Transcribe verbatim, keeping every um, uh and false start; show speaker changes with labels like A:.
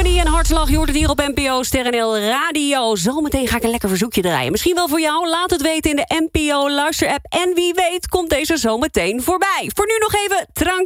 A: Tiffany en Hartslag, je hoort het hier op N P O Ster N L Radio. Zometeen ga ik een lekker verzoekje draaien. Misschien wel voor jou, laat het weten in de N P O luisterapp. En wie weet komt deze zometeen voorbij. Voor nu nog even trank.